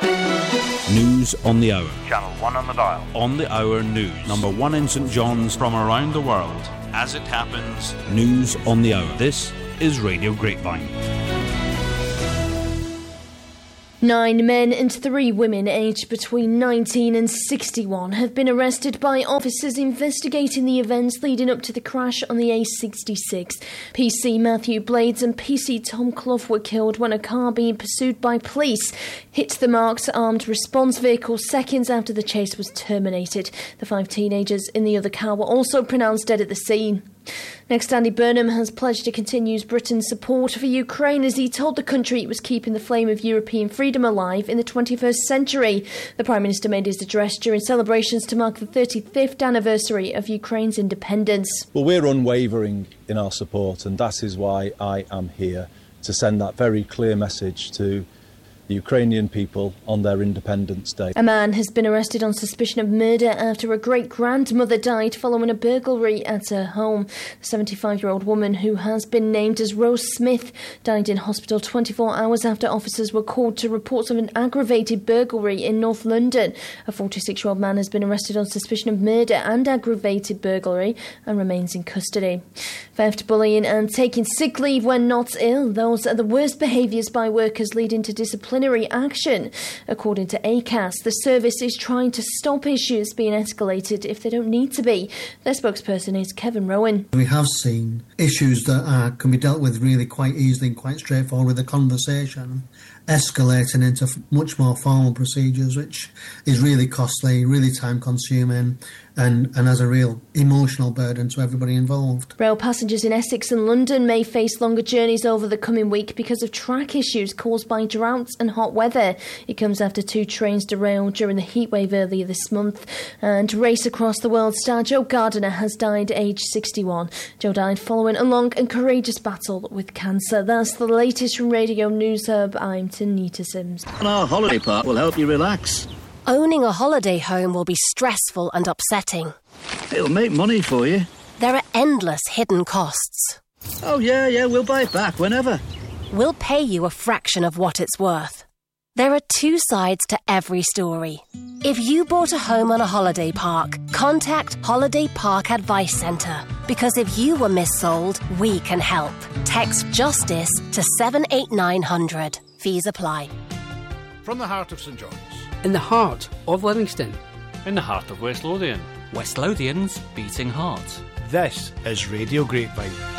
News on the hour. Channel 1 on the dial. On the hour news. Number 1 in St John's. From around the world. As it happens. News on the hour. This is Radio Grapevine. 9 men and 3 women aged between 19 and 61 have been arrested by officers investigating the events leading up to the crash on the A66. PC Matthew Blades and PC Tom Clough were killed when a car being pursued by police hit the marked armed response vehicle seconds after the chase was terminated. The 5 teenagers in the other car were also pronounced dead at the scene. Next, Andy Burnham has pledged to continue Britain's support for Ukraine as he told the country it was keeping the flame of European freedom alive in the 21st century. The Prime Minister made his address during celebrations to mark the 35th anniversary of Ukraine's independence. Well, we're unwavering in our support, and that is why I am here, to send that very clear message to the Ukrainian people on their Independence Day. A man has been arrested on suspicion of murder after a great-grandmother died following a burglary at her home. The 75-year-old woman, who has been named as Rose Smith, died in hospital 24 hours after officers were called to reports of an aggravated burglary in North London. A 46-year-old man has been arrested on suspicion of murder and aggravated burglary and remains in custody. Theft, bullying and taking sick leave when not ill, those are the worst behaviours by workers leading to disciplinary action. According to ACAS, the service is trying to stop issues being escalated if they don't need to be. Their spokesperson is Kevin Rowan. We have seen issues that can be dealt with really quite easily and quite straightforward with a conversation, escalating into much more formal procedures, which is really costly, really time-consuming, and has a real emotional burden to everybody involved. Rail passengers in Essex and London may face longer journeys over the coming week because of track issues caused by droughts and hot weather. It comes after 2 trains derailed during the heatwave earlier this month. And race across the world star Joe Gardner has died aged 61. Joe died following a long and courageous battle with cancer. That's the latest from Radio News Hub. I'm Tanita Sims. Our holiday park will help you relax. Owning a holiday home will be stressful and upsetting. It'll make money for you. There are endless hidden costs. Oh, yeah, we'll buy it back whenever. We'll pay you a fraction of what it's worth. There are 2 sides to every story. If you bought a home on a holiday park, contact Holiday Park Advice Centre. Because if you were missold, we can help. Text JUSTICE to 78900. Fees apply. From the heart of St John's. In the heart of Livingston. In the heart of West Lothian. West Lothian's beating heart. This is Radio Grapevine.